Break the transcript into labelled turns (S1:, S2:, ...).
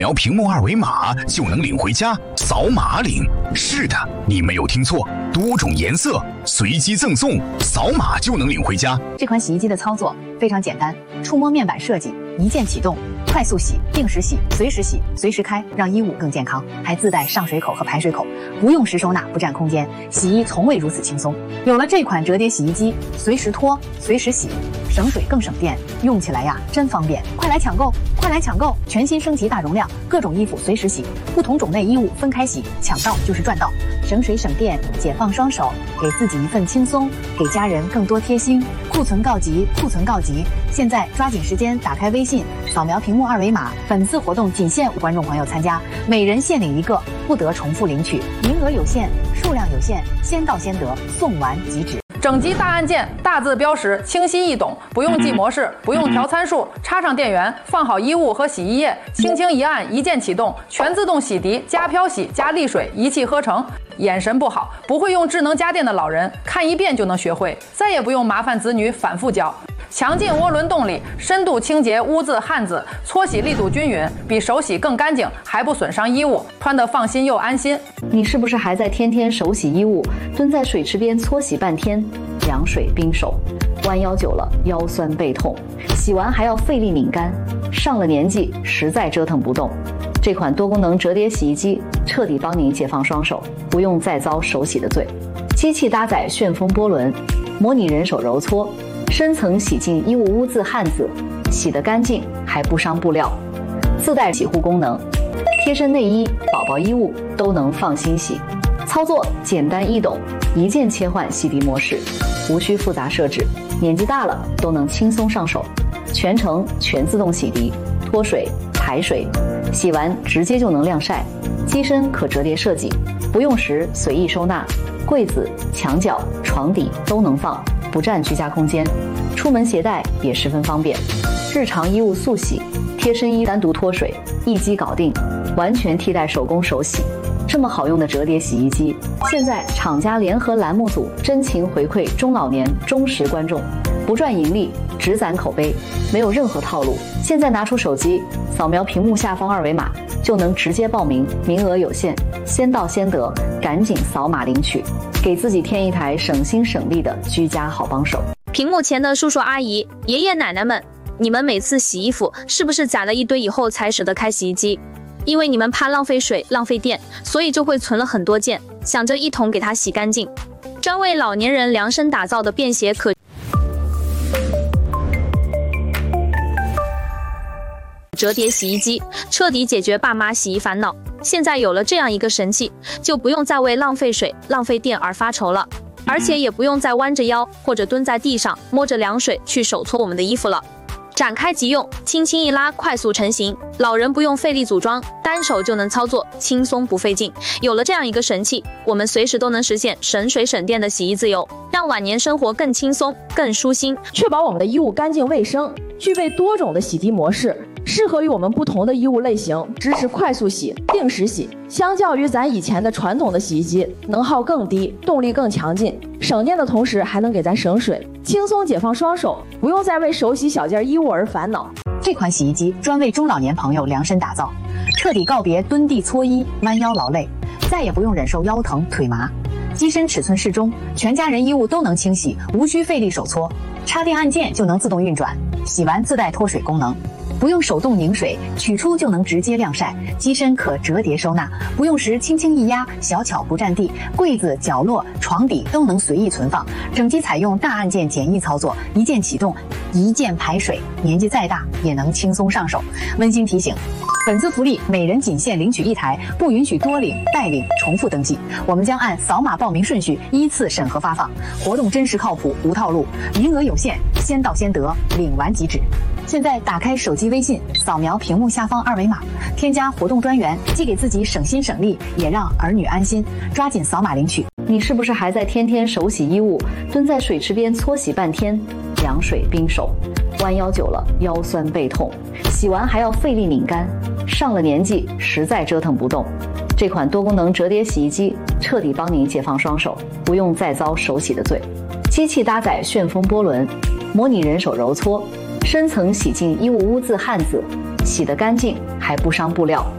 S1: 描屏幕二维码就能领回家，扫码领。是的，你没有听错，多种颜色随机赠送，扫码就能领回家。
S2: 这款洗衣机的操作非常简单，触摸面板设计，一键启动，快速洗、定时洗、随时洗、随时开，让衣物更健康。还自带上水口和排水口，不用时收纳，不占空间，洗衣从未如此轻松。有了这款折叠洗衣机，随时脱，随时洗，省水更省电，用起来呀真方便。快来抢购！快来抢购！全新升级大容量，各种衣服随时洗，不同种类衣物分开洗，抢到就是赚到，省水省电，解放双手，给自己一份轻松，给家人更多贴心。库存告急，库存告急！现在抓紧时间打开微信，扫描屏幕二维码，本次活动仅限5观众朋友参加，每人限领1个，不得重复领取，名额有限，数量有限，先到先得，送完即止。
S3: 整机大按键，大字标识，清晰易懂，不用记模式，不用调参数，插上电源，放好衣物和洗衣液，轻轻一按，一键启动，全自动洗涤加漂洗加沥水，一气呵成。眼神不好，不会用智能家电的老人，看一遍就能学会，再也不用麻烦子女反复教。强劲涡轮动力，深度清洁污渍汗渍，搓洗力度均匀，比手洗更干净，还不损伤衣物，穿得放心又安心。
S4: 你是不是还在天天手洗衣物，蹲在水池边搓洗半天，凉水冰手，弯腰久了腰酸背痛，洗完还要费力拧干，上了年纪实在折腾不动。这款多功能折叠洗衣机彻底帮你解放双手，不用再遭手洗的罪。机器搭载旋风波轮，模拟人手揉搓，深层洗净衣物污渍汗渍，洗得干净还不伤布料。自带洗护功能，贴身内衣、宝宝衣物都能放心洗。操作简单易懂，一键切换洗涤模式，无需复杂设置，年纪大了都能轻松上手。全程全自动洗涤，脱水、排水，洗完直接就能晾晒。机身可折叠设计，不用时随意收纳，柜子、墙角、床底都能放，不占居家空间。出门携带也十分方便。日常衣物速洗，贴身衣单独脱水，一机搞定，完全替代手工手洗。这么好用的折叠洗衣机，现在厂家联合栏目组真情回馈中老年忠实观众，不赚盈利，只攒口碑，没有任何套路。现在拿出手机，扫描屏幕下方二维码，就能直接报名，名额有限，先到先得，赶紧扫码领取，给自己添一台省心省力的居家好帮手。
S5: 屏幕前的叔叔阿姨、爷爷奶奶们，你们每次洗衣服是不是攒了一堆以后才舍得开洗衣机？因为你们怕浪费水、浪费电，所以就会存了很多件，想着一同给它洗干净。专为老年人量身打造的便携可折叠洗衣机，彻底解决爸妈洗衣烦恼。现在有了这样一个神器，就不用再为浪费水、浪费电而发愁了，而且也不用再弯着腰或者蹲在地上摸着凉水去手搓我们的衣服了。展开即用，轻轻一拉，快速成型，老人不用费力组装，单手就能操作，轻松不费劲。有了这样一个神器，我们随时都能实现省水省电的洗衣自由，让晚年生活更轻松、更舒心，
S6: 确保我们的衣物干净卫生，具备多种的洗涤模式，适合于我们不同的衣物类型，支持快速洗、定时洗。相较于咱以前的传统的洗衣机，能耗更低，动力更强劲，省电的同时还能给咱省水，轻松解放双手，不用再为手洗小件衣物而烦恼。
S2: 这款洗衣机专为中老年朋友量身打造，彻底告别蹲地搓衣、弯腰劳累，再也不用忍受腰疼腿麻。机身尺寸适中，全家人衣物都能清洗，无需费力手搓，插电按键就能自动运转，洗完自带脱水功能。不用手动拧水，取出就能直接晾晒。机身可折叠收纳，不用时轻轻一压，小巧不占地，柜子、角落、床底都能随意存放。整机采用大按键简易操作，一键启动，一键排水，年纪再大也能轻松上手。温馨提醒，本次福利每人仅限领取1台，不允许多领、代领、重复登记。我们将按扫码报名顺序依次审核发放，活动真实靠谱，无套路，名额有限，先到先得，领完即止。现在打开手机微信，扫描屏幕下方二维码，添加活动专员，既给自己省心省力，也让儿女安心。抓紧扫码领取。
S4: 你是不是还在天天手洗衣物，蹲在水池边搓洗半天，凉水冰手，弯腰久了腰酸背痛，洗完还要费力拧干，上了年纪实在折腾不动。这款多功能折叠洗衣机彻底帮你解放双手，不用再遭手洗的罪。机器搭载旋风波轮，模拟人手揉搓，深层洗净衣物污渍汗渍，洗得干净还不伤布料。